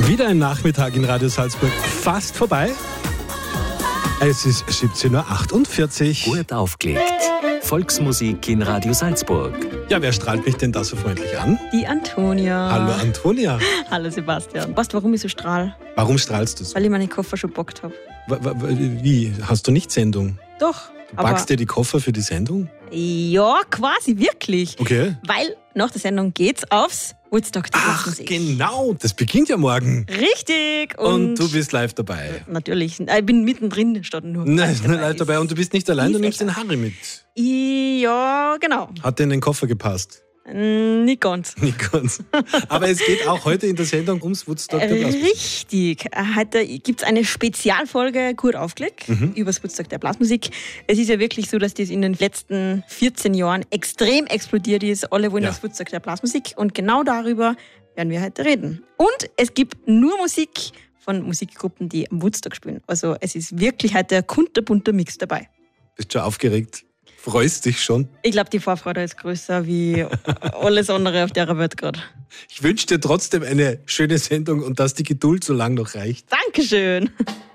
Wieder ein Nachmittag in Radio Salzburg fast vorbei. Es ist 17.48 Uhr. Gut aufgelegt. Volksmusik in Radio Salzburg. Ja, wer strahlt mich denn da so freundlich an? Die Antonia. Hallo Antonia. Hallo Sebastian. Weißt du, warum ich so strahl? Warum strahlst du so? Weil ich meine Koffer schon bockt habe. Wie? Hast du nicht Sendung? Doch. Du packst dir die Koffer für die Sendung? Ja, quasi, wirklich. Okay. Weil nach der Sendung geht's aufs Woodstock der Blasmusik. Genau. Das beginnt ja morgen. Richtig. Und du bist live dabei. Natürlich. Ich bin mittendrin statt nur. Nein, live dabei. Und du bist nicht allein, du nimmst den Harry mit. Ja, genau. Hat der in den Koffer gepasst? Nicht ganz. Nicht ganz. Aber es geht auch heute in der Sendung ums Woodstock der Blasmusik. Richtig. Heute gibt es eine Spezialfolge gut aufgelegt über das Woodstock der Blasmusik. Es ist ja wirklich so, dass das in den letzten 14 Jahren extrem explodiert ist. Alle wollen das Woodstock der Blasmusik. Und genau darüber werden wir heute reden. Und es gibt nur Musik von Musikgruppen, die am Woodstock spielen. Also es ist wirklich heute ein kunterbunter Mix dabei. Bist du schon aufgeregt? Freust dich schon? Ich glaube, die Vorfreude ist größer wie alles andere auf der Welt gerade. Ich wünsche dir trotzdem eine schöne Sendung und dass die Geduld so lang noch reicht. Dankeschön.